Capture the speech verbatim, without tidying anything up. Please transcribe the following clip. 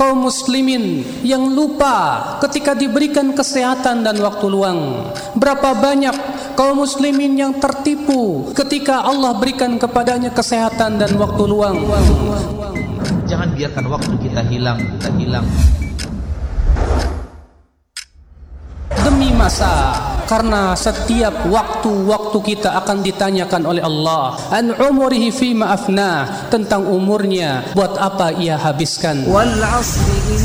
kaum muslimin yang lupa ketika diberikan kesehatan dan waktu luang? Berapa banyak kaum muslimin yang tertipu ketika Allah berikan kepadanya kesehatan dan waktu luang? Jangan biarkan waktu kita hilang, kita hilang demi masa, karena setiap waktu-waktu kita akan ditanyakan oleh Allah an umurihi fima afna, tentang umurnya buat apa ia habiskan.